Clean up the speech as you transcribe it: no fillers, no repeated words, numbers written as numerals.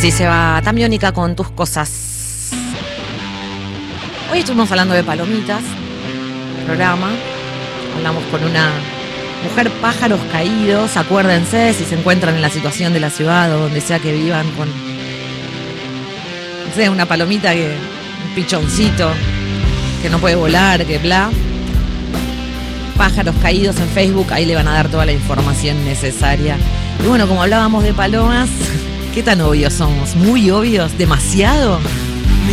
Así se va Tamiónica con tus cosas. Hoy estuvimos hablando de palomitas, programa. Hablamos con una mujer pájaros caídos. Acuérdense, si se encuentran en la situación de la ciudad o donde sea que vivan, con, no sé, una palomita, un pichoncito que no puede volar, que bla. Pájaros caídos en Facebook, ahí le van a dar toda la información necesaria. Y bueno, como hablábamos de palomas, ¿qué tan obvios somos? ¿Muy obvios? ¿Demasiado?